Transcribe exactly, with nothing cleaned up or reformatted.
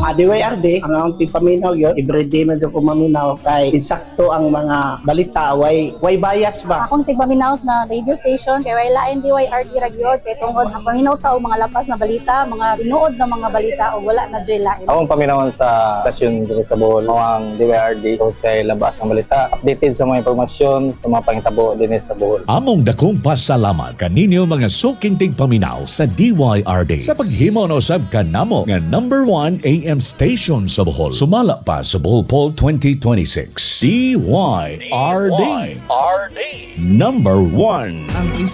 mga D Y R D, ang akong tipaminaw yun, everyday medyo ko maminaw kay insakto ang mga balita, way, way bias ba? Akong tigpaminaw na radio station, kay way lain D Y R D ragyod, kay tungod ang paminaw tao mga lapas na balita, mga tinuod na mga balita o wala na joy lain. Akong paminawan sa stasyon dito sa Bohol, mga D Y R D, kay labas ang balita, updated sa mga impormasyon, sa mga pangitabo din sa Bohol. Among dakong pasalamat kaninyo mga suking tigpaminaw sa D Y R D sa paghimo na usab kanamo nga number one A M station sa Bohol. Sumala pa sa Bohol Poll twenty twenty-six. D Y R D. Number one. Ang